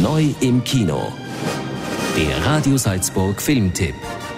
Neu im Kino. Der Radio Salzburg Filmtipp.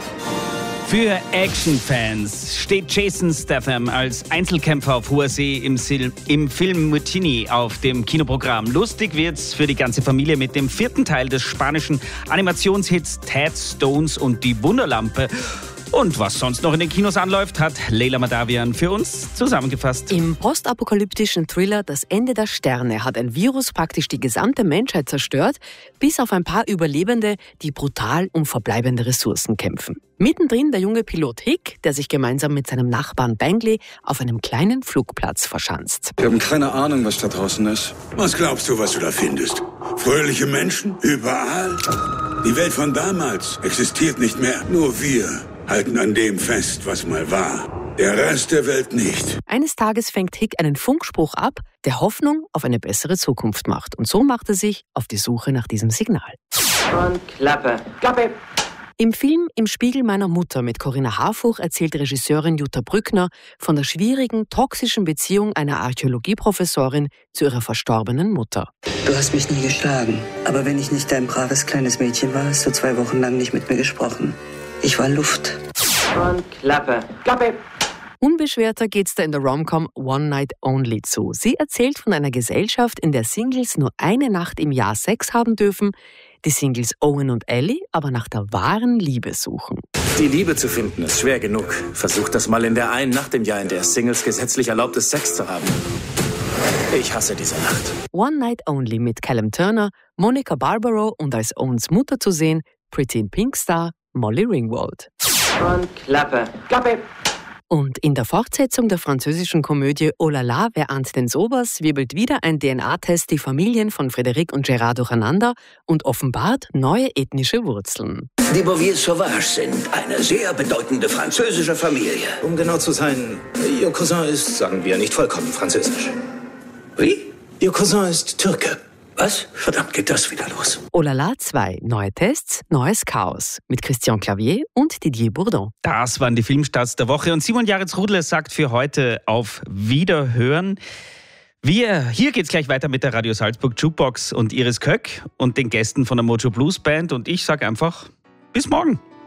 Für Actionfans steht Jason Statham als Einzelkämpfer auf hoher See im Film Mutiny auf dem Kinoprogramm. Lustig wird's für die ganze Familie mit dem 4. Teil des spanischen Animationshits Ted Stones und die Wunderlampe. Und was sonst noch in den Kinos anläuft, hat Leila Madavian für uns zusammengefasst. Im postapokalyptischen Thriller Das Ende der Sterne hat ein Virus praktisch die gesamte Menschheit zerstört, bis auf ein paar Überlebende, die brutal um verbleibende Ressourcen kämpfen. Mittendrin der junge Pilot Hick, der sich gemeinsam mit seinem Nachbarn Bangley auf einem kleinen Flugplatz verschanzt. Wir haben keine Ahnung, was da draußen ist. Was glaubst du, was du da findest? Fröhliche Menschen? Überall? Die Welt von damals existiert nicht mehr. Nur wir halten an dem fest, was mal war. Der Rest der Welt nicht. Eines Tages fängt Hick einen Funkspruch ab, der Hoffnung auf eine bessere Zukunft macht. Und so macht er sich auf die Suche nach diesem Signal. Und Klappe. Klappe. Im Film Im Spiegel meiner Mutter mit Corinna Harfuch erzählt Regisseurin Jutta Brückner von der schwierigen, toxischen Beziehung einer Archäologieprofessorin zu ihrer verstorbenen Mutter. Du hast mich nie geschlagen, aber wenn ich nicht dein braves kleines Mädchen war, hast du 2 Wochen lang nicht mit mir gesprochen. Ich war Luft. Und Klappe. Klappe. Unbeschwerter geht's da in der Rom-Com One Night Only zu. Sie erzählt von einer Gesellschaft, in der Singles nur eine Nacht im Jahr Sex haben dürfen, die Singles Owen und Ellie aber nach der wahren Liebe suchen. Die Liebe zu finden ist schwer genug. Versucht das mal in der einen Nacht im Jahr, in der Singles gesetzlich erlaubt ist, Sex zu haben. Ich hasse diese Nacht. One Night Only mit Callum Turner, Monica Barbaro und als Owens Mutter zu sehen, Pretty in Pink Star Molly Ringwald. Und Klappe. Klappe. Und in der Fortsetzung der französischen Komödie Oh la la, wer ahnt denn sowas, wirbelt wieder ein DNA-Test die Familien von Frédéric und Gérard durcheinander und offenbart neue ethnische Wurzeln. Die Bouviers Sauvages sind eine sehr bedeutende französische Familie. Um genau zu sein, Ihr Cousin ist, sagen wir, nicht vollkommen französisch. Wie? Ihr Cousin ist Türke. Was? Verdammt, geht das wieder los? Oh la la 2, neue Tests, neues Chaos. Mit Christian Clavier und Didier Bourdon. Das waren die Filmstarts der Woche und Simon Jaritz-Rudle sagt für heute auf Wiederhören. Hier geht's gleich weiter mit der Radio Salzburg Jukebox und Iris Köck und den Gästen von der Mojo Blues Band und ich sage einfach bis morgen.